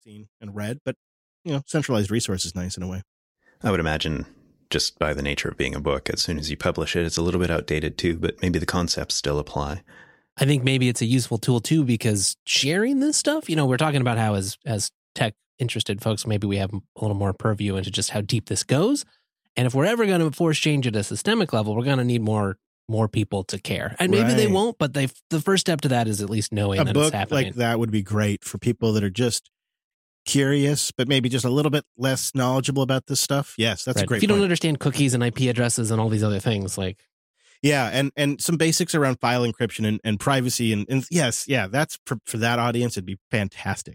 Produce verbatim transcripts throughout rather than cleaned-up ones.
seen and read, but you know, centralized resource is nice in a way. I would imagine just by the nature of being a book, as soon as you publish it, it's a little bit outdated too, but maybe the concepts still apply. I think maybe it's a useful tool too, because sharing this stuff, you know, we're talking about how as, as tech interested folks, maybe we have a little more purview into just how deep this goes. And if we're ever going to force change at a systemic level, we're going to need more more people to care. And maybe right. they won't, but they the first step to that is at least knowing a that book it's happening. Like that would be great for people that are just curious, but maybe just a little bit less knowledgeable about this stuff. Yes, that's right. a great If you point. don't understand cookies and I P addresses and all these other things, like... Yeah, and, and some basics around file encryption and, and privacy. And, and yes, yeah, that's for, for that audience, it'd be fantastic.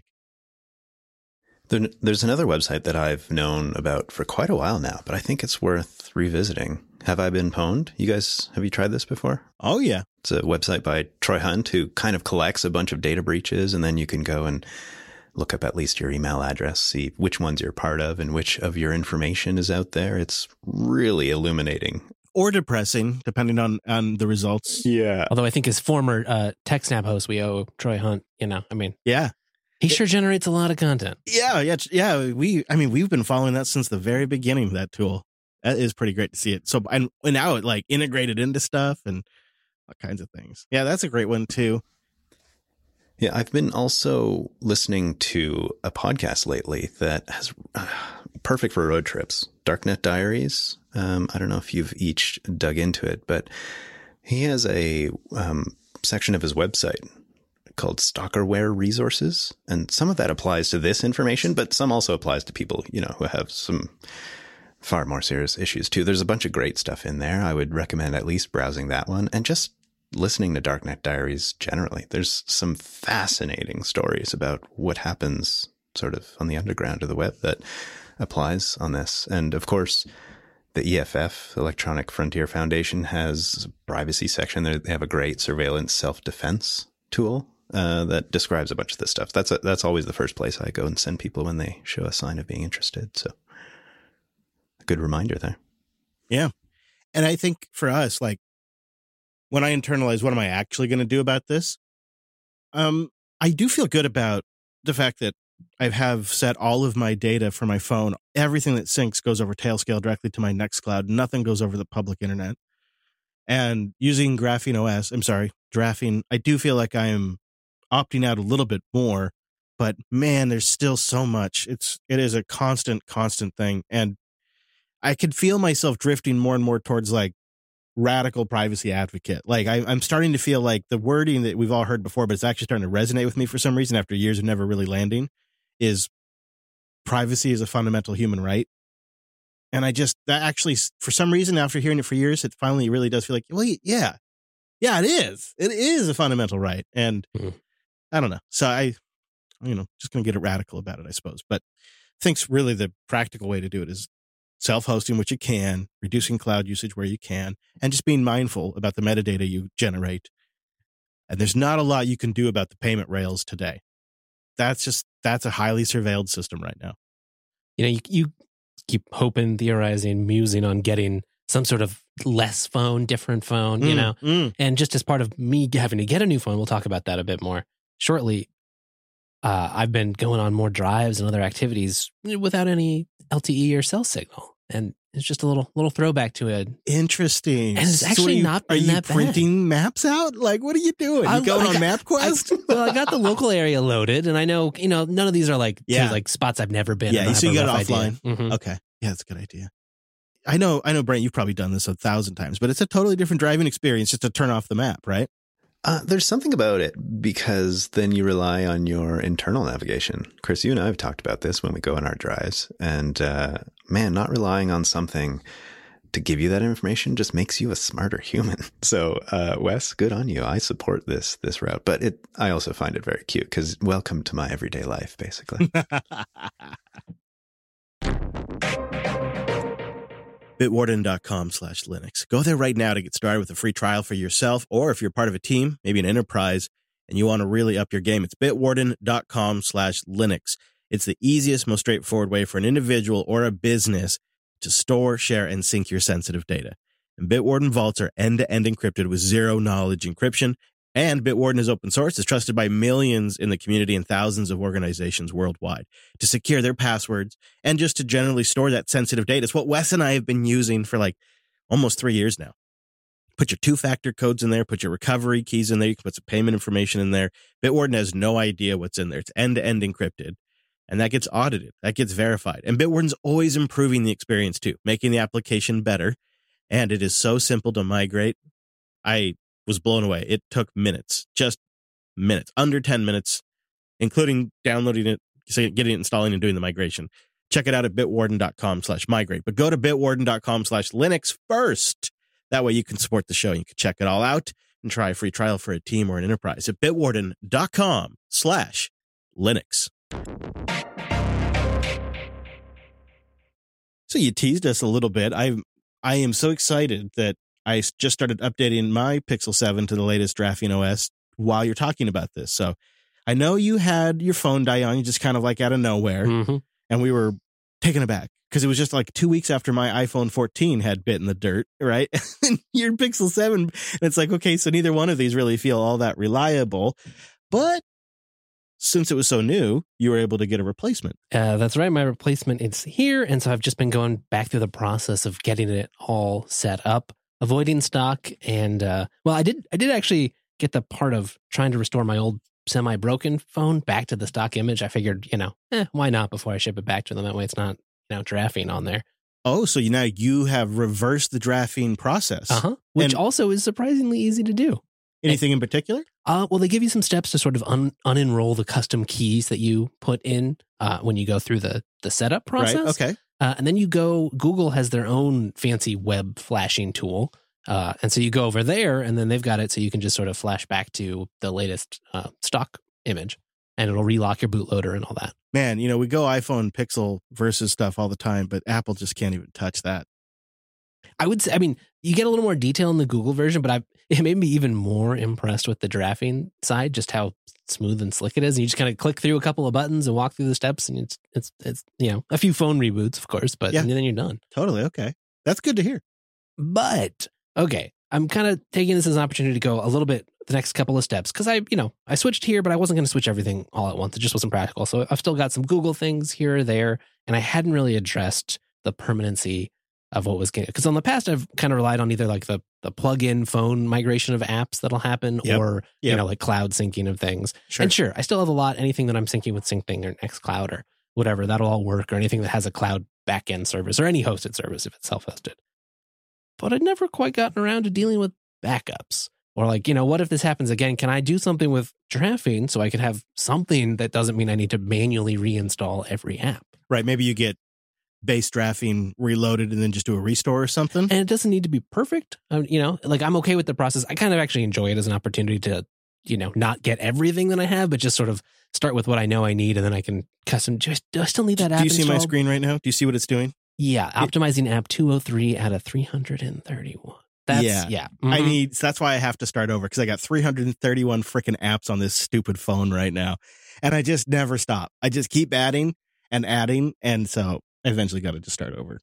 There, there's another website that I've known about for quite a while now, but I think it's worth revisiting. Have I Been Pwned? You guys, have you tried this before? Oh, yeah. It's a website by Troy Hunt who kind of collects a bunch of data breaches, and then you can go and look up at least your email address, see which ones you're part of and which of your information is out there. It's really illuminating. Or depressing, depending on, on the results. Yeah. Although I think as former uh, TechSnap host, we owe Troy Hunt, you know, I mean. Yeah. He it, sure generates a lot of content. Yeah, yeah, yeah. We, I mean, we've been following that since the very beginning of that tool. That is pretty great to see it. So, and, and now it like integrated into stuff and all kinds of things. Yeah, that's a great one too. Yeah, I've been also listening to a podcast lately that has uh, perfect for road trips. Darknet Diaries. Um, I don't know if you've each dug into it, but he has a um, section of his website called Stalkerware Resources. And some of that applies to this information, but some also applies to people, you know, who have some far more serious issues too. There's a bunch of great stuff in there. I would recommend at least browsing that one and just listening to Darknet Diaries generally. There's some fascinating stories about what happens sort of on the underground of the web that applies on this. And of course, the E F F, Electronic Frontier Foundation, has a privacy section. They have a great surveillance self-defense tool uh, that describes a bunch of this stuff. That's a, that's always the first place I go and send people when they show a sign of being interested. So a good reminder there. Yeah. And I think for us, like, when I internalize what am I actually going to do about this, um, I do feel good about the fact that I have set all of my data for my phone. Everything that syncs goes over Tailscale directly to my Nextcloud. Nothing goes over the public internet. And using Graphene O S, I'm sorry, Graphene, I do feel like I am opting out a little bit more. But man, there's still so much. It's it is a constant, constant thing. And I could feel myself drifting more and more towards like radical privacy advocate. Like I, I'm starting to feel like the wording that we've all heard before, but it's actually starting to resonate with me for some reason after years of never really landing, is privacy is a fundamental human right. And I just, that actually, for some reason, after hearing it for years, it finally really does feel like, well, yeah, yeah, it is. It is a fundamental right. And mm-hmm. I don't know. So I, you know, just going to get radical about it, I suppose. But I think really the practical way to do it is self-hosting, which you can, reducing cloud usage where you can, and just being mindful about the metadata you generate. And there's not a lot you can do about the payment rails today. That's just, that's a highly surveilled system right now. You know, you, you keep hoping, theorizing, musing on getting some sort of less phone, different phone, you mm, know, mm. and just as part of me having to get a new phone, we'll talk about that a bit more shortly. Uh, I've been going on more drives and other activities without any L T E or cell signal. And it's just a little little throwback to it. Interesting. And it's actually so you, not been Are you that printing bad. maps out? Like, what are you doing? You I, going I on got, MapQuest? I, well, I got the local area loaded, and I know, you know, none of these are like, yeah. to, like spots I've never been. Yeah, so you got it offline. Mm-hmm. Okay. Yeah, that's a good idea. I know, I know, Brent, you've probably done this a thousand times, but it's a totally different driving experience just to turn off the map, right? Uh, there's something about it because then you rely on your internal navigation. Chris, you and I have talked about this when we go on our drives. And uh, man, not relying on something to give you that information just makes you a smarter human. So uh, Wes, good on you. I support this this route. But it, I also find it very cute because welcome to my everyday life, basically. Bitwarden.com slash Linux. Go there right now to get started with a free trial for yourself, or if you're part of a team, maybe an enterprise, and you want to really up your game, it's bitwarden.com slash Linux. It's the easiest, most straightforward way for an individual or a business to store, share, and sync your sensitive data. And Bitwarden vaults are end-to-end encrypted with zero-knowledge encryption, And Bitwarden is open source, is trusted by millions in the community and thousands of organizations worldwide to secure their passwords and just to generally store that sensitive data. It's what Wes and I have been using for like almost three years now. Put your two-factor codes in there, put your recovery keys in there, you can put some payment information in there. Bitwarden has no idea what's in there. It's end-to-end encrypted, and that gets audited. That gets verified. And Bitwarden's always improving the experience too, making the application better. And it is so simple to migrate. I was blown away. It took minutes, just minutes, under ten minutes, including downloading it, getting it, installing, and doing the migration. Check it out at bitwarden.com slash migrate. But go to bitwarden.com slash Linux first. That way you can support the show. You can check it all out and try a free trial for a team or an enterprise at bitwarden.com slash Linux. So you teased us a little bit. I I am so excited that I just started updating my Pixel seven to the latest Graphene O S while you're talking about this. So I know you had your phone die on you just kind of like out of nowhere. Mm-hmm. And we were taken aback because it was just like two weeks after my iPhone fourteen had bit in the dirt, right? And your Pixel seven, and it's like, okay, so neither one of these really feel all that reliable. But since it was so new, you were able to get a replacement. Uh, that's right. My replacement is here. And so I've just been going back through the process of getting it all set up, avoiding stock. And, uh, well, I did, I did actually get the part of trying to restore my old semi-broken phone back to the stock image. I figured, you know, eh, why not before I ship it back to them? That way it's not, you know, Graphene on there. Oh, so you now you have reversed the Graphene process. Uh-huh. Which and also is surprisingly easy to do. Anything in particular? Uh, well, they give you some steps to sort of un- unenroll the custom keys that you put in uh, when you go through the, the setup process. Right, okay. Uh, and then you go, Google has their own fancy web flashing tool. Uh, and so you go over there and then they've got it so you can just sort of flash back to the latest uh, stock image and it'll relock your bootloader and all that. Man, you know, we go iPhone Pixel versus stuff all the time, but Apple just can't even touch that. I would say, I mean, you get a little more detail in the Google version, but I it made me even more impressed with the Graphene side, just how smooth and slick it is. And you just kind of click through a couple of buttons and walk through the steps, and it's it's it's you know a few phone reboots, of course, but yeah. and then you're done. Totally okay. That's good to hear. But okay, I'm kind of taking this as an opportunity to go a little bit the next couple of steps because I you know I switched here, but I wasn't going to switch everything all at once. It just wasn't practical. So I've still got some Google things here or there, and I hadn't really addressed the permanency of what was getting, because on the past I've kind of relied on either like the the plug-in phone migration of apps that'll happen yep. or yep. you know like cloud syncing of things. Sure. And sure, I still have a lot. Anything that I'm syncing with SyncThing or XCloud or whatever, that'll all work. Or anything that has a cloud backend service or any hosted service if it's self-hosted. But I'd never quite gotten around to dealing with backups or like you know what if this happens again? Can I do something with Graphene so I can have something that doesn't mean I need to manually reinstall every app? Right. Maybe you get base Graphene reloaded and then just do a restore or something. And it doesn't need to be perfect. Um, you know, like I'm okay with the process. I kind of actually enjoy it as an opportunity to, you know, not get everything that I have, but just sort of start with what I know I need. And then I can custom, do I, do I still need that app Do you see installed? my screen right now? Do you see what it's doing? Yeah. Optimizing app two oh three out of three hundred thirty-one. That's, yeah. yeah. Mm-hmm. I need, so that's why I have to start over because I got three hundred thirty-one freaking apps on this stupid phone right now. And I just never stop. I just keep adding and adding. And so I eventually got to just start over.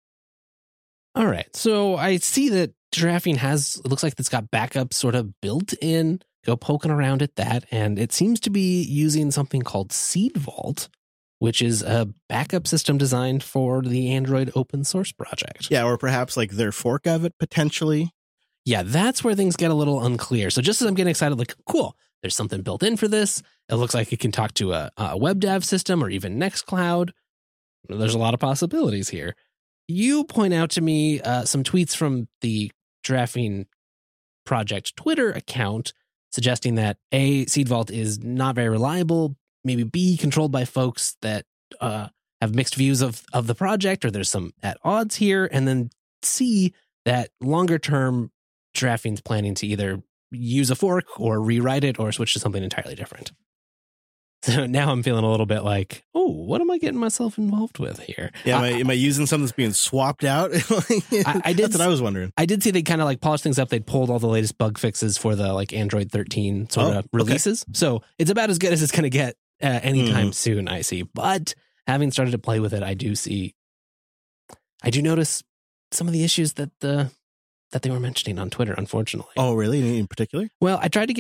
All right. So I see that Graphene has, it looks like it's got backups sort of built in. Go poking around at that. And it seems to be using something called Seed Vault, which is a backup system designed for the Android open source project. Yeah. Or perhaps like their fork of it potentially. Yeah. That's where things get a little unclear. So just as I'm getting excited, like, cool, there's something built in for this. It looks like it can talk to a, a web dev system or even Nextcloud. There's a lot of possibilities here. You point out to me uh, some tweets from the Graphene project Twitter account suggesting that A, Seed Vault is not very reliable, maybe B, controlled by folks that uh, have mixed views of, of the project, or there's some at odds here, and then C, that longer term Graphene's planning to either use a fork or rewrite it or switch to something entirely different. So now I'm feeling a little bit like, oh, what am I getting myself involved with here? Yeah, am I, I, am I using something that's being swapped out? I, I did, that's what I was wondering. I did see they kind of like polished things up. They'd pulled all the latest bug fixes for the like Android thirteen sort oh, of releases. Okay. So it's about as good as it's going to get uh, anytime mm. soon, I see. But having started to play with it, I do see, I do notice some of the issues that the that they were mentioning on Twitter, unfortunately. Oh, really? In particular? Well, I tried to get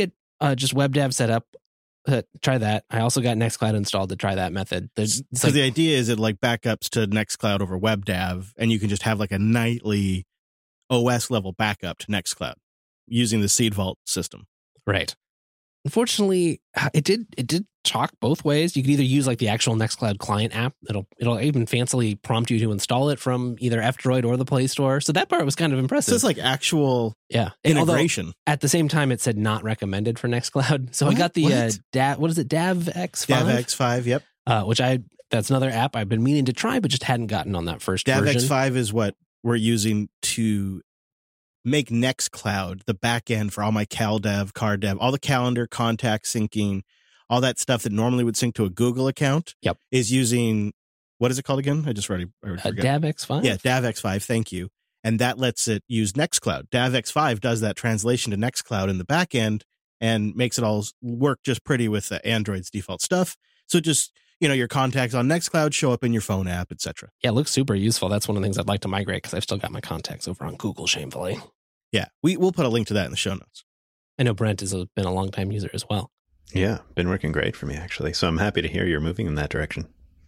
uh, just WebDAV set up. Uh, try that. I also got Nextcloud installed to try that method. There's, it's so like, the idea is it like backups to Nextcloud over WebDAV, and you can just have like a nightly O S level backup to Nextcloud using the Seed Vault system. right. Unfortunately, it did it did talk both ways. You could either use like the actual Nextcloud client app. It'll it'll even fancily prompt you to install it from either F-Droid or the Play Store. So that part was kind of impressive. So it's like actual yeah. And integration. at the same time, it said not recommended for Nextcloud. So What? I got the What? uh, da- what is it, Dav X five? Dav X five, yep. Uh, which I that's another app I've been meaning to try, but just hadn't gotten on that first Dav version. X five is what we're using to make Nextcloud the back end for all my CalDev, CarDev, all the calendar, contact syncing, all that stuff that normally would sync to a Google account. Yep. Is using, what is it called again? I just already, I already Uh, forgot. Dav X five? Yeah, Dav X five, thank you. And that lets it use Nextcloud. Dav X five does that translation to Nextcloud in the back end and makes it all work just pretty with the Android's default stuff. So just, you know, your contacts on Nextcloud show up in your phone app, et cetera. Yeah, it looks super useful. That's one of the things I'd like to migrate because I've still got my contacts over on Google, shamefully. Yeah, we, we'll put a link to that in the show notes. I know Brent has a, been a long-time user as well. Yeah, been working great for me, actually. So I'm happy to hear you're moving in that direction.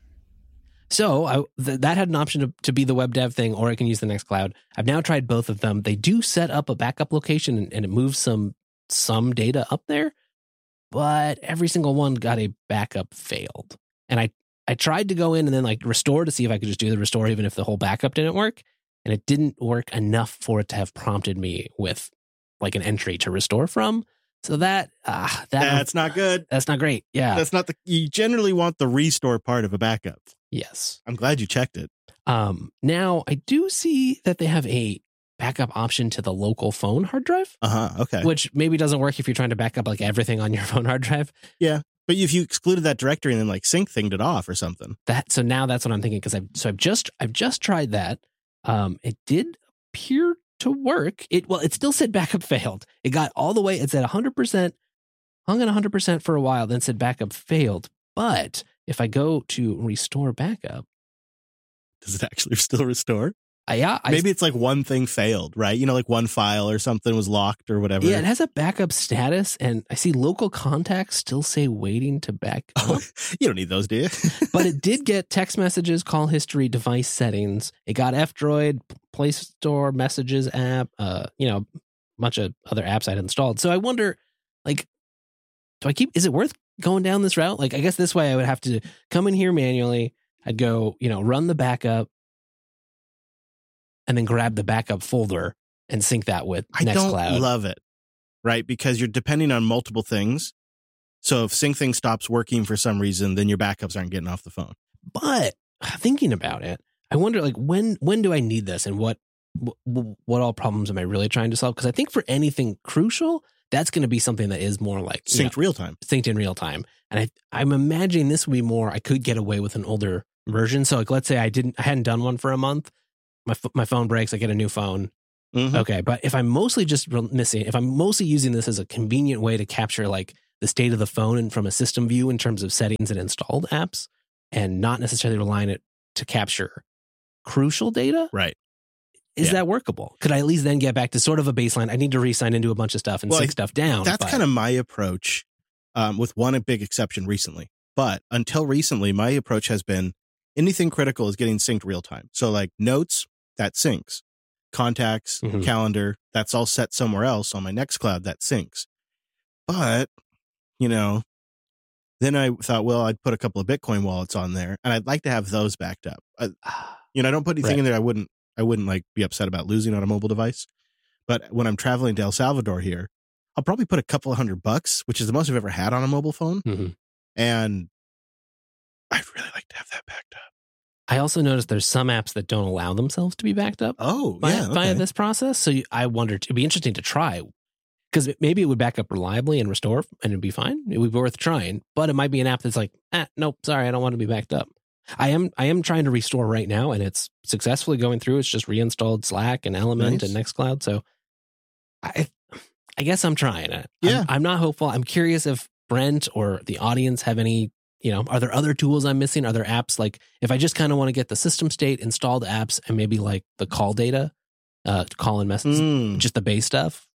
So I, th- that had an option to, to be the WebDAV thing, or I can use the Nextcloud. I've now tried both of them. They do set up a backup location and, and it moves some some data up there, but every single one got a backup failed. And I, I tried to go in and then like restore to see if I could just do the restore even if the whole backup didn't work. And it didn't work enough for it to have prompted me with like an entry to restore from. So that, ah, that That's not good. That's not great. Yeah. That's not the, you generally want the restore part of a backup. Yes. I'm glad you checked it. Um, now I do see that they have a backup option to the local phone hard drive, Uh huh. Okay. which maybe doesn't work if you're trying to back up like everything on your phone hard drive. But if you excluded that directory and then like sync thinged it off or something. That so now that's what I'm thinking because I've so I've just I've just tried that. Um, it did appear to work. It well, it still said backup failed. It got all the way. It said one hundred percent, hung at one hundred percent for a while, then said backup failed. But if I go to restore backup, Does it actually still restore? I, yeah, I, Maybe it's like one thing failed, right? You know, like one file or something was locked or whatever. yeah, it has a backup status, and I see local contacts still say waiting to back up. Oh, you don't need those, do you? But it did get text messages, call history, device settings. It got F-Droid, Play Store messages app, uh, you know, a bunch of other apps I'd installed. So I wonder, like, do I keep, is it worth going down this route? Like, I guess this way I would have to come in here manually. I'd go, you know, run the backup and then grab the backup folder and sync that with I Nextcloud. don't love it, right? Because you're depending on multiple things. So if sync thing stops working for some reason, then your backups aren't getting off the phone. But thinking about it, I wonder, like, when when do I need this, and what what, what all problems am I really trying to solve? Because I think for anything crucial, that's going to be something that is more like you Synced know, real time. synced in real time. And I I'm imagining this would be more. I could get away with an older version. So like, let's say I didn't I hadn't done one for a month. My f- my phone breaks. I get a new phone. Mhm. Okay, but if I'm mostly just re- missing, if I'm mostly using this as a convenient way to capture like the state of the phone and from a system view in terms of settings and installed apps, and not necessarily relying it to capture crucial data, Right. is Yeah. that workable? Could I at least then get back to sort of a baseline? I need to re-sign into a bunch of stuff and Well, sync stuff down. That's but- kind of my approach, um, with one big exception recently. But until recently, my approach has been anything critical is getting synced real time. So like notes, that syncs. Contacts, Mhm. calendar, that's all set somewhere else on my Nextcloud, that syncs. But, you know, then I thought, well, I'd put a couple of Bitcoin wallets on there, and I'd like to have those backed up. I, you know, I don't put anything Right. in there I wouldn't I wouldn't like be upset about losing on a mobile device. But when I'm traveling to El Salvador here, I'll probably put a couple of hundred bucks, which is the most I've ever had on a mobile phone. Mhm. And I'd really like to have that backed up. I also noticed there's some apps that don't allow themselves to be backed up Oh, via, yeah. Okay. via this process. So you, I wondered, it'd be interesting to try because maybe it would back up reliably and restore and it'd be fine. It would be worth trying, but it might be an app that's like, ah, nope, sorry, I don't want to be backed up. I am I am trying to restore right now, and it's successfully going through. It's just reinstalled Slack and Element Nice. and Nextcloud. So I I guess I'm trying it. Yeah. I'm, I'm not hopeful. I'm curious if Brent or the audience have any, you know, are there other tools I'm missing? Are there apps like if I just kind of want to get the system state, installed apps, and maybe like the call data, uh, call and message, Mm. just the base stuff?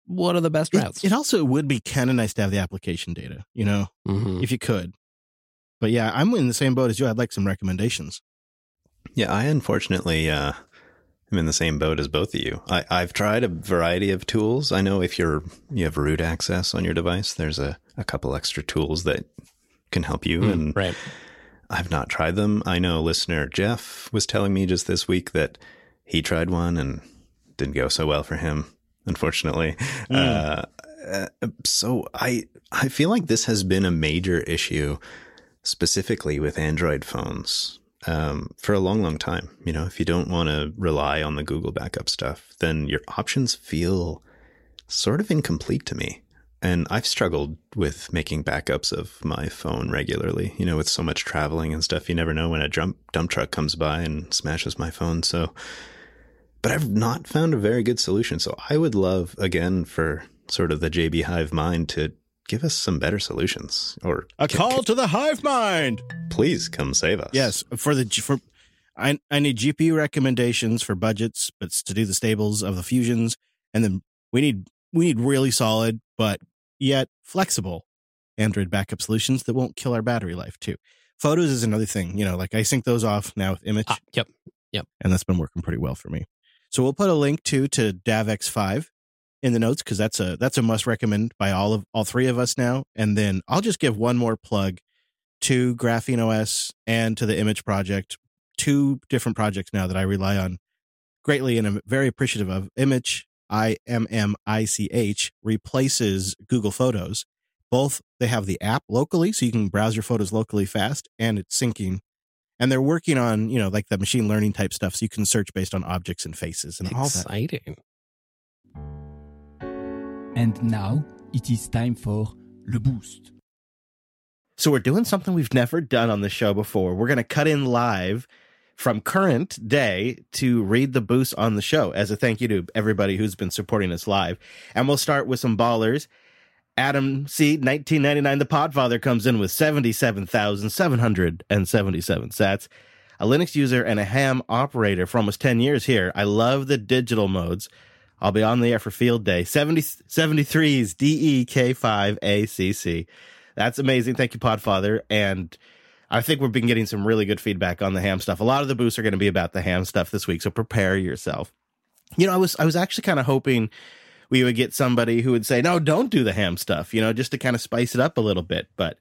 what are the best routes? It, it also would be kind of nice to have the application data, you know, mm-hmm. if you could. But yeah, I'm in the same boat as you. I'd like some recommendations. Yeah, I unfortunately uh, am in the same boat as both of you. I, I've tried a variety of tools. I know if you're you have root access on your device, there's a, a couple extra tools that can help you. Mm, and right. I've not tried them. I know listener Jeff was telling me just this week that he tried one and didn't go so well for him, unfortunately. Mm. Uh, uh, so I I feel like this has been a major issue specifically with Android phones. Um, for a long, long time. You know, if you don't want to rely on the Google backup stuff, then your options feel sort of incomplete to me. And I've struggled with making backups of my phone regularly, you know, with so much traveling and stuff. You never know when a dump, dump truck comes by and smashes my phone. So, but I've not found a very good solution. So I would love, again, for sort of the J B Hive mind to give us some better solutions, or a call c- to the hive mind. Please come save us. Yes, for the for I I need G P U recommendations for budgets, but to do the stables of the fusions, and then we need we need really solid but yet flexible Android backup solutions that won't kill our battery life too. Photos is another thing, you know, like I sync those off now with Image. Ah, yep, yep, and that's been working pretty well for me. So we'll put a link to to DAVX five in the notes, because that's a that's a must recommend by all of all three of us now. And then I'll just give one more plug to Graphene O S and to the Image project, two different projects now that I rely on greatly and I'm very appreciative of. Image, I M M I C H, replaces Google Photos. Both, they have the app locally, so you can browse your photos locally fast, and it's syncing. And they're working on, you know, like the machine learning type stuff, so you can search based on objects and faces and all that. Exciting. And now it is time for Le Boost. So we're doing something we've never done on the show before. We're going to cut in live from current day to read the boost on the show as a thank you to everybody who's been supporting us live. And we'll start with some ballers. Adam C, nineteen ninety-nine, the Podfather, comes in with seventy-seven thousand seven hundred seventy-seven sats. A Linux user and a ham operator for almost ten years here. I love the digital modes. I'll be on the air for field day. seventy, seventy-threes D E K five A C C. That's amazing. Thank you, Podfather. And I think we've been getting some really good feedback on the ham stuff. A lot of the boosts are going to be about the ham stuff this week, so prepare yourself. You know, I was I was actually kind of hoping we would get somebody who would say, no, don't do the ham stuff, you know, just to kind of spice it up a little bit. But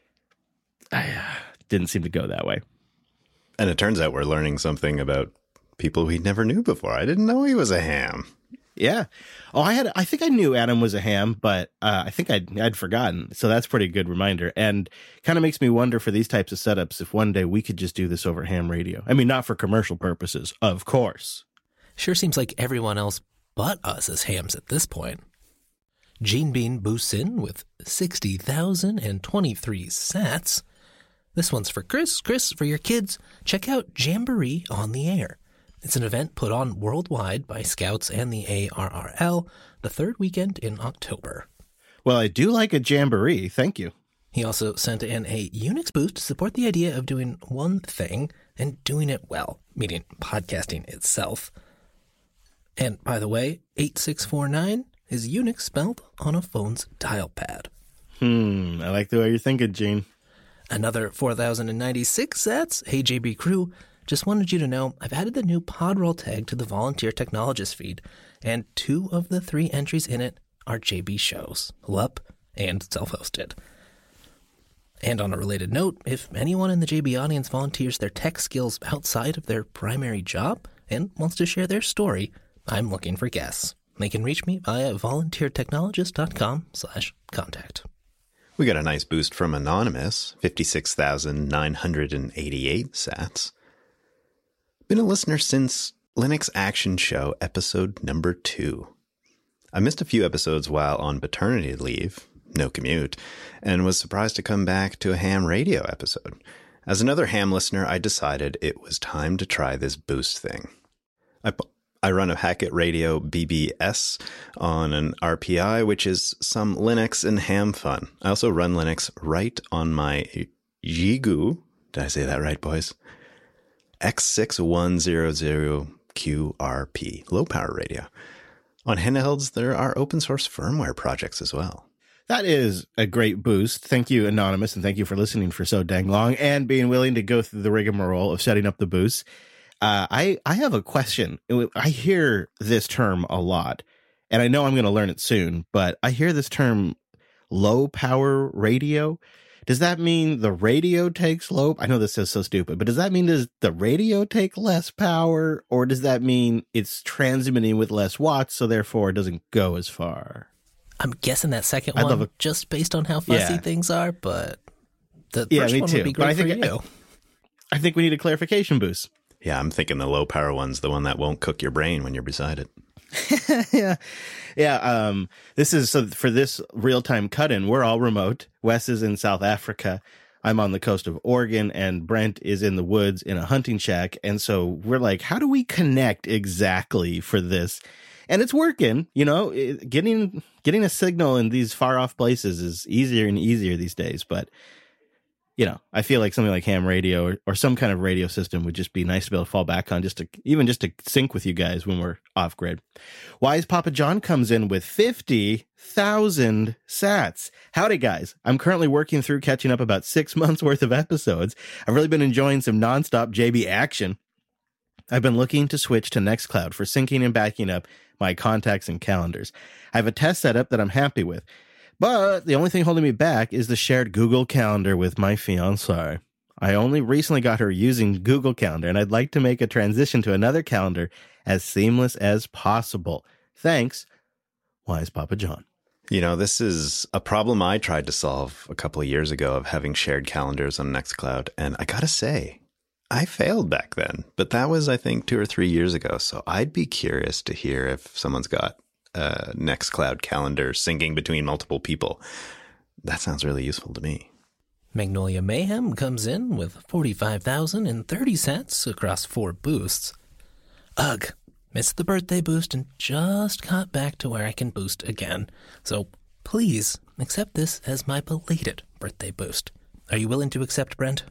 I uh, didn't seem to go that way. And it turns out we're learning something about people we never knew before. I didn't know he was a ham. Yeah. Oh, I had, I think I knew Adam was a ham, but uh, I think I'd, I'd forgotten. So that's a pretty good reminder, and kind of makes me wonder for these types of setups, if one day we could just do this over ham radio. I mean, not for commercial purposes, of course. Sure seems like everyone else but us is hams at this point. Gene Bean boosts in with sixty thousand twenty-three sats. This one's for Chris. Chris, for your kids, check out Jamboree on the Air. It's an event put on worldwide by Scouts and the A R R L the third weekend in October. Well, I do like a jamboree. Thank you. He also sent in a Unix boost to support the idea of doing one thing and doing it well, meaning podcasting itself. And by the way, eight six four nine is Unix spelled on a phone's dial pad. Hmm, I like the way you're thinking, Gene. Another four thousand ninety-six sats. Hey, J B Crew. Just wanted you to know I've added the new Podroll tag to the Volunteer Technologist feed, and two of the three entries in it are J B shows, L U P and self-hosted. And on a related note, if anyone in the J B audience volunteers their tech skills outside of their primary job and wants to share their story, I'm looking for guests. They can reach me via volunteertechnologist.com slash contact. We got a nice boost from Anonymous, fifty-six thousand nine hundred eighty-eight sats. Been a listener since Linux Action Show episode number two. I missed a few episodes while on paternity leave, no commute, and was surprised to come back to a ham radio episode. As another ham listener, I decided it was time to try this boost thing. I, I run a Hackett Radio B B S on an R P I, which is some Linux and ham fun. I also run Linux right on my Jigu. Did I say that right, boys? X six one zero zero Q R P, low power radio. On handhelds, there are open source firmware projects as well. That is a great boost. Thank you, Anonymous, and thank you for listening for so dang long and being willing to go through the rigmarole of setting up the boosts. Uh, I, I have a question. I hear this term a lot, and I know I'm going to learn it soon, but I hear this term low power radio. Does that mean the radio takes low? I know this is so stupid, but does that mean does the radio take less power, or does that mean it's transmitting with less watts, so therefore it doesn't go as far? I'm guessing that second I'd one, love a- just based on how fussy Yeah. things are, but the Yeah, first me one too. would be But I great think for I- you. I think we need a clarification boost. Yeah, I'm thinking the low power one's the one that won't cook your brain when you're beside it. yeah. Yeah. Um, this is so for this real time cut in. We're all remote. Wes is in South Africa. I'm on the coast of Oregon, and Brent is in the woods in a hunting shack. And so we're like, how do we connect exactly for this? And it's working, you know, it, getting, getting a signal in these far off places is easier and easier these days. But, you know, I feel like something like ham radio or, or some kind of radio system would just be nice to be able to fall back on, just to even just to sync with you guys when we're off grid. Wise Papa John comes in with fifty thousand sats. Howdy, guys. I'm currently working through catching up about six months worth of episodes. I've really been enjoying some nonstop J B action. I've been looking to switch to Nextcloud for syncing and backing up my contacts and calendars. I have a test setup that I'm happy with, but the only thing holding me back is the shared Google Calendar with my fiancée. I only recently got her using Google Calendar, and I'd like to make a transition to another calendar as seamless as possible. Thanks, Wise Papa John. You know, this is a problem I tried to solve a couple of years ago of having shared calendars on Nextcloud. And I got to say, I failed back then. But that was, I think, two or three years ago. So I'd be curious to hear if someone's got a Nextcloud calendar syncing between multiple people. That sounds really useful to me. Magnolia Mayhem comes in with forty-five thousand thirty cents across four boosts. Ugh, missed the birthday boost and just got back to where I can boost again. So please accept this as my belated birthday boost. Are you willing to accept, Brent?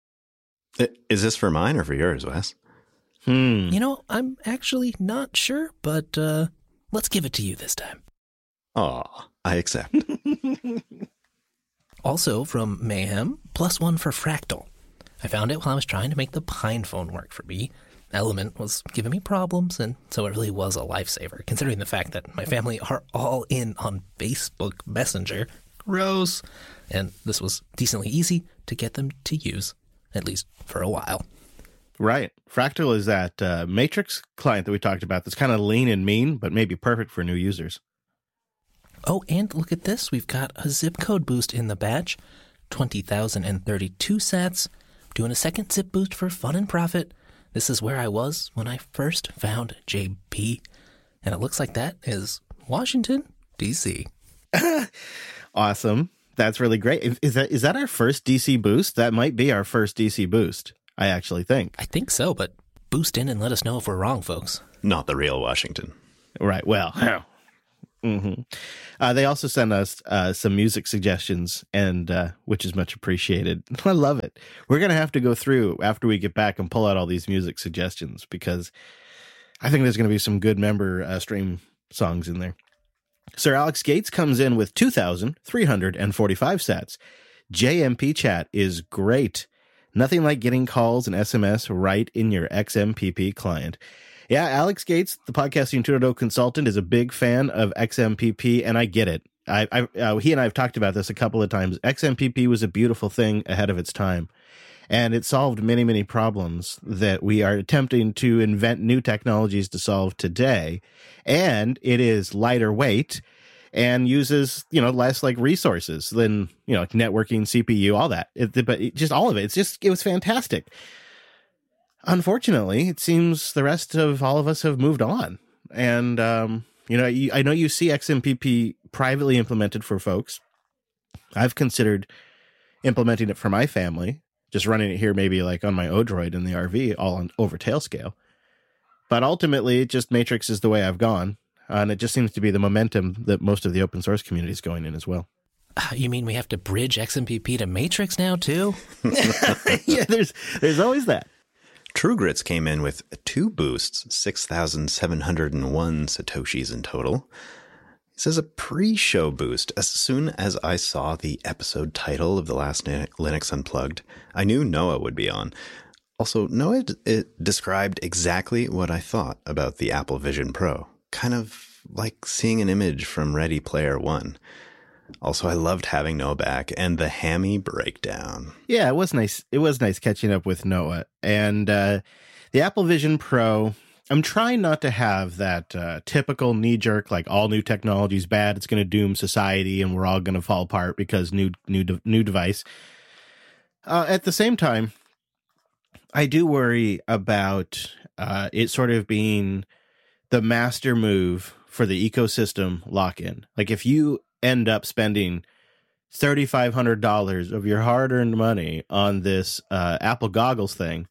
Is this for mine or for yours, Wes? Hmm. You know, I'm actually not sure, but uh, let's give it to you this time. Aw, I accept. Also from Mayhem, plus one for Fractal. I found it while I was trying to make the Pine phone work for me. Element was giving me problems, and so it really was a lifesaver, considering the fact that my family are all in on Facebook Messenger. Gross. And this was decently easy to get them to use, at least for a while. Right. Fractal is that uh, Matrix client that we talked about that's kind of lean and mean, but maybe perfect for new users. Oh, and look at this. We've got a zip code boost in the badge. twenty thousand thirty-two sats. Doing a second zip boost for fun and profit. This is where I was when I first found J P. And it looks like that is Washington, D C Awesome. That's really great. Is that is that our first D C boost? That might be our first D C boost, I actually think. I think so, but boost in and let us know if we're wrong, folks. Not the real Washington. Right. Well, mm-hmm. uh, they also sent us uh, some music suggestions, and uh, which is much appreciated. I love it. We're going to have to go through after we get back and pull out all these music suggestions, because I think there's going to be some good member uh, stream songs in there. Sir Alex Gates comes in with two thousand three hundred forty-five sats. J M P chat is great. Nothing like getting calls and S M S right in your X M P P client. Yeah, Alex Gates, the Podcasting two point oh consultant, is a big fan of X M P P, and I get it. I, I uh, he and I have talked about this a couple of times. X M P P was a beautiful thing ahead of its time, and it solved many, many problems that we are attempting to invent new technologies to solve today. And it is lighter weight and uses, you know, less like resources than, you know, like networking, C P U, all that. It, but it, just all of it. It's just, it was fantastic. Unfortunately, it seems the rest of all of us have moved on. And, um, you know, you, I know you see X M P P privately implemented for folks. I've considered implementing it for my family, just running it here maybe like on my Odroid in the R V, all on over Tailscale. But ultimately, just Matrix is the way I've gone. Uh, and it just seems to be the momentum that most of the open source community is going in as well. Uh, you mean we have to bridge X M P P to Matrix now, too? Yeah, there's there's always that. TrueGrits came in with two boosts, six thousand seven hundred one Satoshis in total. He says a pre-show boost. As soon as I saw the episode title of the last Linux Unplugged, I knew Noah would be on. Also, Noah it described exactly what I thought about the Apple Vision Pro. Kind of like seeing an image from Ready Player One. Also, I loved having Noah back and the hammy breakdown. Yeah, it was nice. It was nice catching up with Noah. And uh, the Apple Vision Pro, I'm trying not to have that uh, typical knee-jerk, like all new technology is bad, it's going to doom society, and we're all going to fall apart because new new de- new device. Uh, at the same time, I do worry about uh, it sort of being the master move for the ecosystem lock-in. Like if you end up spending three thousand five hundred dollars of your hard-earned money on this uh, Apple goggles thing,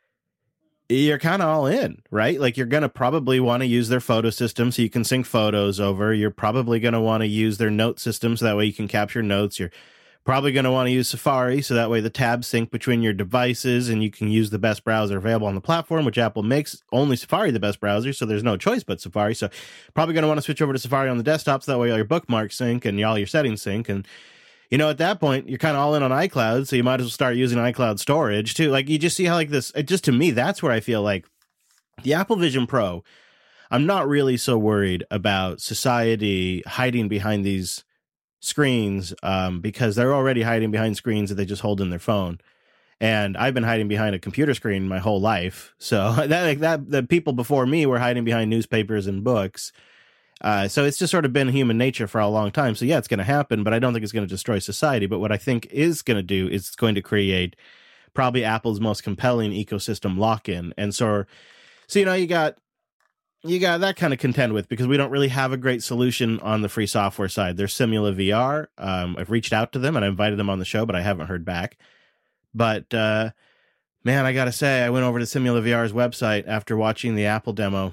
you're kind of all in, right? Like you're going to probably want to use their photo system so you can sync photos over. You're probably going to want to use their note system so that way you can capture notes. You're probably going to want to use Safari so that way the tabs sync between your devices and you can use the best browser available on the platform, which Apple makes only Safari the best browser, so there's no choice but Safari. So probably going to want to switch over to Safari on the desktop so that way all your bookmarks sync and all your settings sync. And, you know, at that point, you're kind of all in on iCloud, so you might as well start using iCloud storage too. Like you just see how like this, it just to me, that's where I feel like the Apple Vision Pro, I'm not really so worried about society hiding behind these screens um, because they're already hiding behind screens that they just hold in their phone. And I've been hiding behind a computer screen my whole life. So that like that the people before me were hiding behind newspapers and books. Uh, so it's just sort of been human nature for a long time. So yeah, it's going to happen, but I don't think it's going to destroy society. But what I think is going to do is it's going to create probably Apple's most compelling ecosystem lock-in. And so, so you know, you got You got that kind of contend with because we don't really have a great solution on the free software side. There's Simula V R. Um, I've reached out to them and I invited them on the show, but I haven't heard back. But uh, man, I got to say, I went over to Simula V R's website after watching the Apple demo,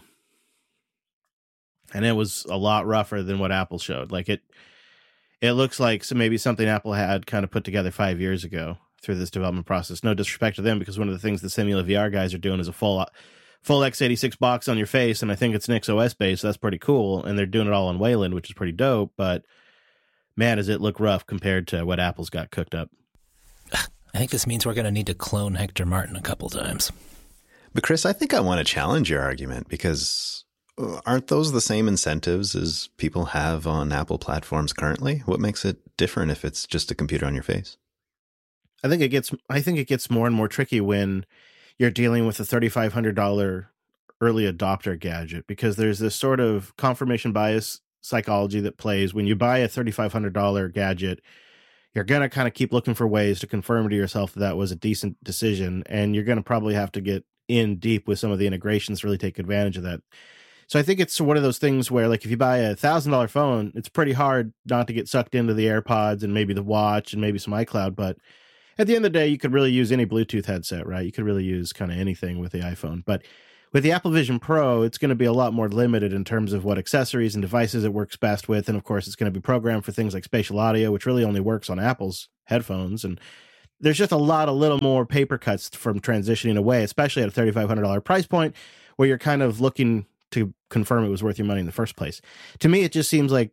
and it was a lot rougher than what Apple showed. Like it, it looks like so maybe something Apple had kind of put together five years ago through this development process. No disrespect to them, because one of the things the Simula V R guys are doing is a full. full x eighty-six box on your face, and I think it's NixOS based, so that's pretty cool, and they're doing it all on Wayland, which is pretty dope, but man, does it look rough compared to what Apple's got cooked up. I think this means we're going to need to clone Hector Martin a couple times. But Chris, I think I want to challenge your argument, because aren't those the same incentives as people have on Apple platforms currently? What makes it different if it's just a computer on your face? I think it gets I think it gets more and more tricky when you're dealing with a three thousand five hundred dollars early adopter gadget, because there's this sort of confirmation bias psychology that plays. When you buy a three thousand five hundred dollars gadget, you're going to kind of keep looking for ways to confirm to yourself that that was a decent decision. And you're going to probably have to get in deep with some of the integrations to really take advantage of that. So I think it's one of those things where, like, if you buy a one thousand dollars phone, it's pretty hard not to get sucked into the AirPods and maybe the watch and maybe some iCloud. But at the end of the day, you could really use any Bluetooth headset, right? You could really use kind of anything with the iPhone. But with the Apple Vision Pro, it's going to be a lot more limited in terms of what accessories and devices it works best with. And of course, it's going to be programmed for things like spatial audio, which really only works on Apple's headphones. And there's just a lot of little more paper cuts from transitioning away, especially at a three thousand five hundred dollars price point, where you're kind of looking to confirm it was worth your money in the first place. To me, it just seems like,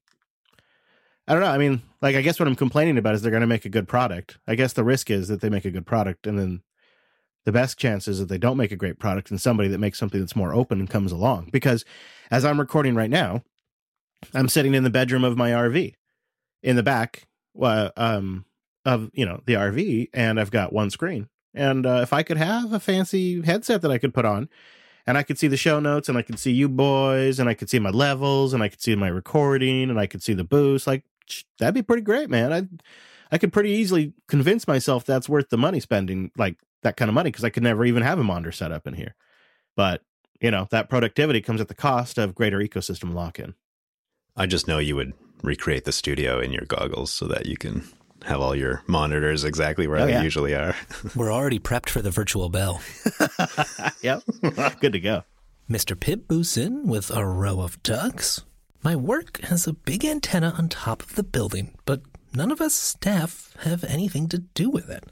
I don't know. I mean, like, I guess what I'm complaining about is they're going to make a good product. I guess the risk is that they make a good product, and then the best chance is that they don't make a great product and somebody that makes something that's more open comes along. Because as I'm recording right now, I'm sitting in the bedroom of my R V in the back uh, um, of, you know, the R V, and I've got one screen. And uh, if I could have a fancy headset that I could put on, and I could see the show notes, and I could see you boys, and I could see my levels, and I could see my recording, and I could see the boost, like, that'd be pretty great, man. I I could pretty easily convince myself that's worth the money spending, like that kind of money, because I could never even have a monitor set up in here. But, you know, that productivity comes at the cost of greater ecosystem lock-in. I just know you would recreate the studio in your goggles so that you can have all your monitors exactly where oh, they yeah. usually are. We're already prepped for the virtual bell. Yep, good to go. Mister Pibb boosts in with a row of ducks. My work has a big antenna on top of the building, but none of us staff have anything to do with it.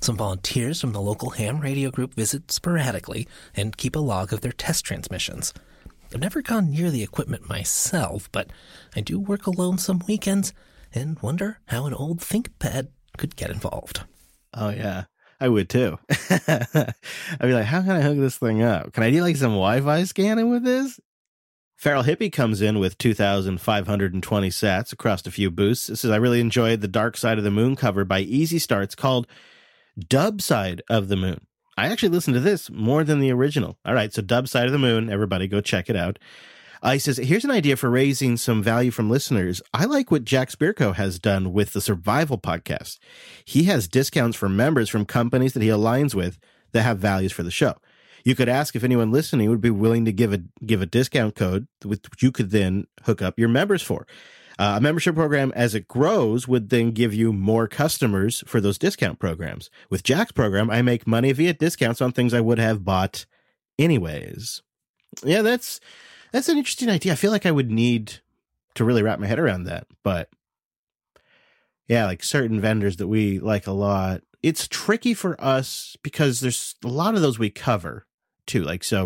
Some volunteers from the local ham radio group visit sporadically and keep a log of their test transmissions. I've never gone near the equipment myself, but I do work alone some weekends and wonder how an old ThinkPad could get involved. Oh, yeah. I would, too. I'd be like, how can I hook this thing up? Can I do, like, some Wi-Fi scanning with this? Feral Hippie comes in with two thousand five hundred twenty sats across a few boosts. This is, I really enjoyed the Dark Side of the Moon cover by Easy Starts called Dub Side of the Moon. I actually listened to this more than the original. All right, so Dub Side of the Moon, everybody go check it out. Uh, he says, here's an idea for raising some value from listeners. I like what Jack Spirko has done with the Survival podcast. He has discounts for members from companies that he aligns with that have values for the show. You could ask if anyone listening would be willing to give a give a discount code, which you could then hook up your members for. Uh, a membership program, as it grows, would then give you more customers for those discount programs. With Jack's program, I make money via discounts on things I would have bought anyways. Yeah, that's that's an interesting idea. I feel like I would need to really wrap my head around that. But yeah, like certain vendors that we like a lot, it's tricky for us because there's a lot of those we cover too. Like, so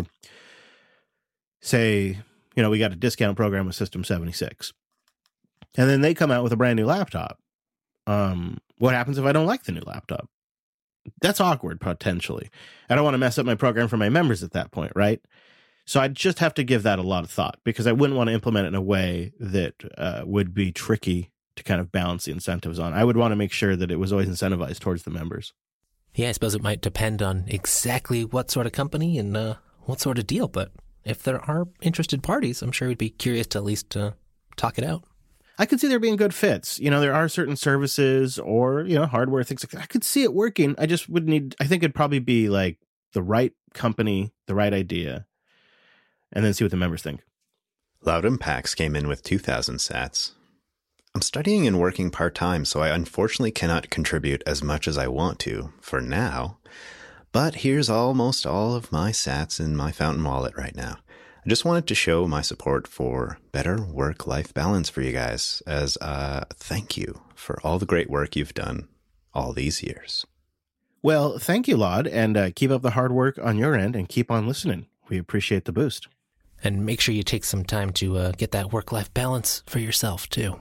say, you know, we got a discount program with System seventy-six. And then they come out with a brand new laptop. Um, what happens if I don't like the new laptop? That's awkward, potentially. I don't want to mess up my program for my members at that point, right? So I'd just have to give that a lot of thought because I wouldn't want to implement it in a way that uh, would be tricky to kind of balance the incentives on. I would want to make sure that it was always incentivized towards the members. Yeah, I suppose it might depend on exactly what sort of company and uh, what sort of deal. But if there are interested parties, I'm sure we'd be curious to at least uh, talk it out. I could see there being good fits. You know, there are certain services or, you know, hardware, things like that. I could see it working. I just would need, I think it'd probably be like the right company, the right idea, and then see what the members think. Loud Impacts came in with two thousand sats. I'm studying and working part-time, so I unfortunately cannot contribute as much as I want to for now. But here's almost all of my sats in my Fountain wallet right now. I just wanted to show my support for better work-life balance for you guys as a thank you for all the great work you've done all these years. Well, thank you, Laud, and uh, keep up the hard work on your end and keep on listening. We appreciate the boost. And make sure you take some time to uh, get that work-life balance for yourself, too.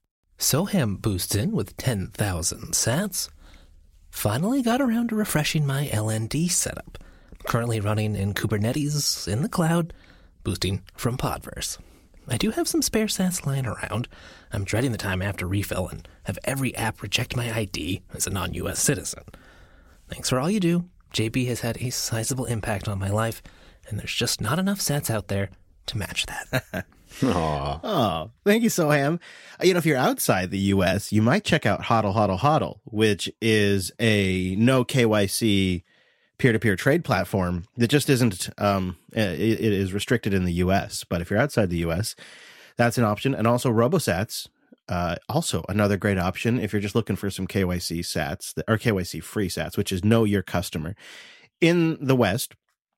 Soham boosts in with ten thousand sats. Finally got around to refreshing my L N D setup. Currently running in Kubernetes in the cloud, boosting from Podverse. I do have some spare sats lying around. I'm dreading the time after refill and have every app reject my I D as a non-U S citizen. Thanks for all you do. J B has had a sizable impact on my life, and there's just not enough sats out there to match that. Aww. Oh, thank you, Soham. You know, if you're outside the U S, you might check out Hodl Hodl Hodl, which is a no K Y C peer-to-peer trade platform that just isn't, um, it, it is restricted in the U S. But if you're outside the U S, that's an option. And also RoboSats, uh, also another great option if you're just looking for some K Y C sats, or K Y C free sats, which is know your customer. In the West,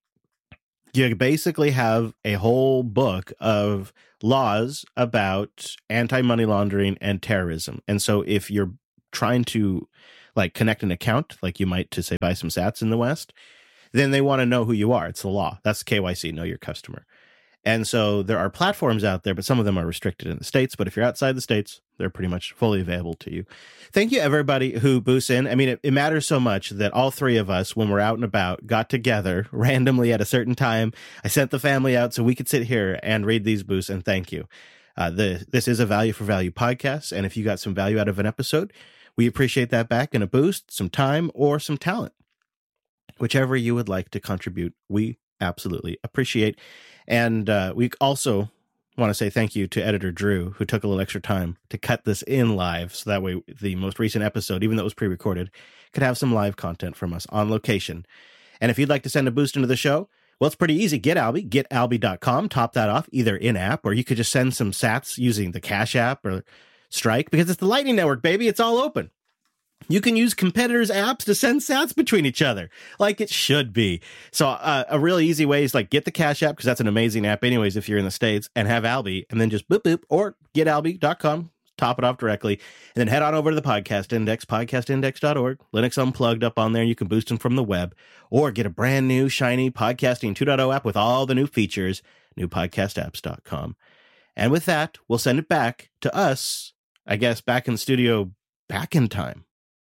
you basically have a whole book of laws about anti-money laundering and terrorism. And so if you're trying to like connect an account, like you might to say buy some sats in the West, then they want to know who you are. It's the law. That's K Y C, know your customer. And so there are platforms out there, but some of them are restricted in the States. But if you're outside the States, they're pretty much fully available to you. Thank you, everybody who boosts in. I mean, it, it matters so much that all three of us, when we're out and about, got together randomly at a certain time. I sent the family out so we could sit here and read these boosts, and thank you. Uh, the, this is a Value for Value podcast, and if you got some value out of an episode, we appreciate that back in a boost, some time, or some talent. Whichever you would like to contribute, we absolutely appreciate. And uh, we also want to say thank you to editor Drew, who took a little extra time to cut this in live. So that way the most recent episode, even though it was pre-recorded, could have some live content from us on location. And if you'd like to send a boost into the show, well, it's pretty easy. Get Alby, get alby dot com, top that off either in-app, or you could just send some sats using the Cash App or Strike, because it's the Lightning Network, baby. It's all open. You can use competitors' apps to send sats between each other, like it should be. So uh, a really easy way is like get the Cash App, because that's an amazing app anyways if you're in the States, and have Alby, and then just boop boop, or get alby dot com, top it off directly. And then head on over to the Podcast Index, podcast index dot org, Linux Unplugged up on there. You can boost them from the web or get a brand new, shiny Podcasting two point oh app with all the new features, new podcast apps dot com. And with that, we'll send it back to us, I guess, back in the studio, back in time.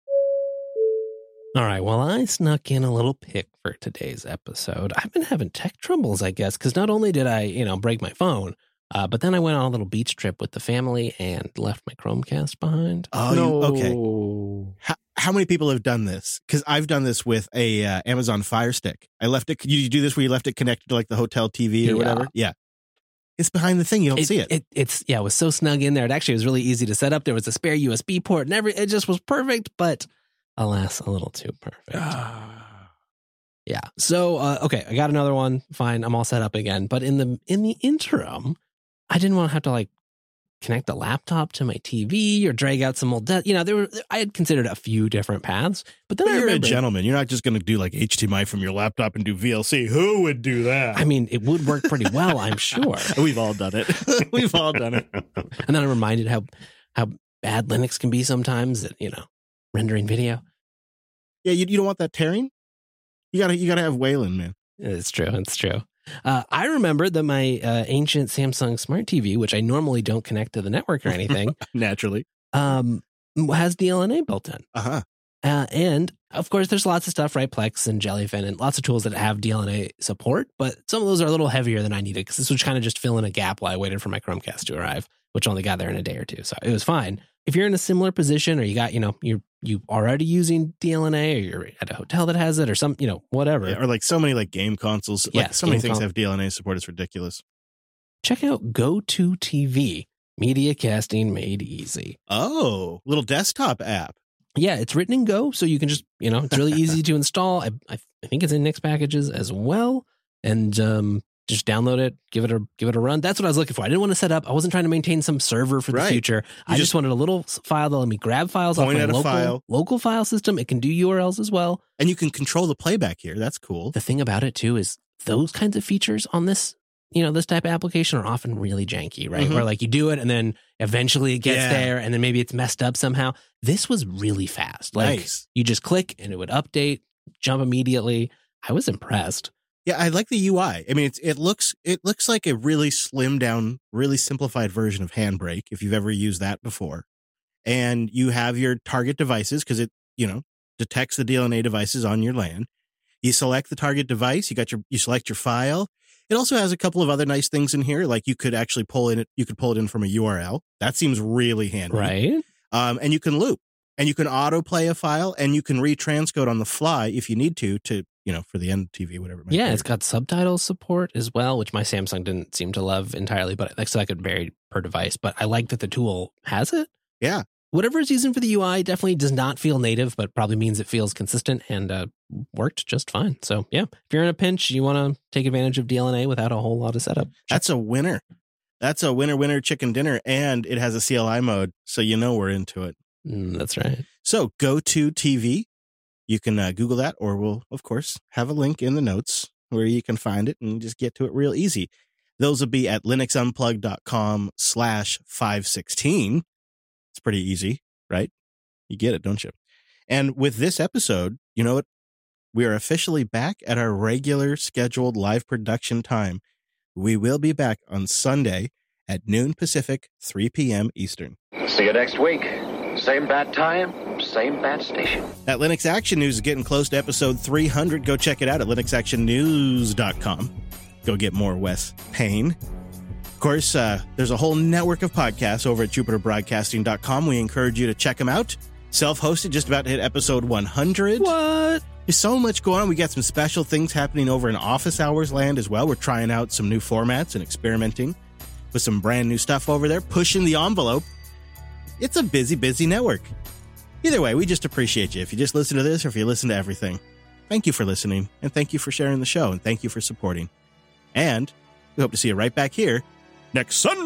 All right, well, I snuck in a little pick for today's episode. I've been having tech troubles, I guess, because not only did I, you know, break my phone, uh, but then I went on a little beach trip with the family and left my Chromecast behind. Oh, no. you, okay. How, how many people have done this? Because I've done this with a uh, Amazon Fire Stick. I left it. You do this where you left it connected to like the hotel T V or Yeah. whatever? Yeah. It's behind the thing. You don't It, see it. it. It's, yeah, it was so snug in there. It actually was really easy to set up. There was a spare U S B port and every, it just was perfect, but alas, a little too perfect. Yeah. So, uh, okay, I got another one. Fine. I'm all set up again. But in the in the interim, I didn't want to have to like connect the laptop to my T V or drag out some old, de- you know, there were, I had considered a few different paths, but then But I you're a remembered, gentleman. You're not just going to do like H D M I from your laptop and do V L C. Who would do that? I mean, it would work pretty well, I'm sure. We've all done it. We've all done it. And then I reminded how, how bad Linux can be sometimes at, you know, rendering video. Yeah, you, you don't want that tearing? You gotta you gotta have Wayland, man. It's true. It's true. Uh, I remembered that my uh, ancient Samsung Smart T V, which I normally don't connect to the network or anything, Naturally. um, has D L N A built in. Uh-huh. Uh, and of course, there's lots of stuff, right? Plex and Jellyfin and lots of tools that have D L N A support, but some of those are a little heavier than I needed because this was kind of just fill in a gap while I waited for my Chromecast to arrive, which only got there in a day or two. So it was fine. If you're in a similar position or you got, you know, you're you already using D L N A or you're at a hotel that has it or some, you know, whatever. Yeah, or like so many like game consoles. Like Yes, so many game things con- have D L N A support. It's ridiculous. Check out Go To T V, media casting made easy. Oh, little desktop app. Yeah, it's written in Go, so you can just, you know, it's really easy to install. I, I I think it's in Nix packages as well, and um, just download it, give it a give it a run. That's what I was looking for. I didn't want to set up. I wasn't trying to maintain some server for the Right. future. I just just wanted a little s- file that let me grab files off point my at a local file. local file system. It can do U R Ls as well. And you can control the playback here. That's cool. The thing about it too is those kinds of features on this, you know, this type of application are often really janky, right? Mhm. Where like you do it and then eventually it gets Yeah. there and then maybe it's messed up somehow. This was really fast. Like Nice. you just click and it would update, jump immediately. I was impressed. Yeah, I like the U I. I mean, it's, it looks it looks like a really slimmed down, really simplified version of Handbrake, if you've ever used that before. And you have your target devices because it, you know, detects the D L N A devices on your LAN. You select the target device. You got your you select your file. It also has a couple of other nice things in here, like you could actually pull in it. You could pull it in from a U R L. That seems really handy, Right? Um, and you can loop, and you can autoplay a file, and you can retranscode on the fly if you need to, to you know, for the end T V, whatever. It might Yeah, be. it's got subtitles support as well, which my Samsung didn't seem to love entirely, but like so I could vary per device. But I like that the tool has it. Yeah. Whatever it's using for the U I definitely does not feel native, but probably means it feels consistent and uh, worked just fine. So yeah, if you're in a pinch, you want to take advantage of D L N A without a whole lot of setup. That's a winner. That's a winner, winner chicken dinner. And it has a C L I mode. So you know we're into it. Mm, that's right. So Go To T V. You can uh, Google that, or we'll, of course, have a link in the notes where you can find it and just get to it real easy. Those will be at linuxunplugged.com slash 516. It's pretty easy, right? You get it, don't you? And with this episode, you know what? We are officially back at our regular scheduled live production time. We will be back on Sunday at noon Pacific, three p.m. Eastern. See you next week. Same bat time, same bat station. That Linux Action News is getting close to episode three hundred. Go check it out at linux action news dot com. Go get more Wes Payne. Of course, uh, there's a whole network of podcasts over at jupiter broadcasting dot com. We encourage you to check them out. Self-hosted, just about to hit episode one hundred. What? There's so much going on. We got some special things happening over in Office Hours land as well. We're trying out some new formats and experimenting with some brand new stuff over there, pushing the envelope. It's a busy, busy network. Either way, we just appreciate you. If you just listen to this or if you listen to everything, thank you for listening, and thank you for sharing the show, and thank you for supporting. And we hope to see you right back here next Sunday.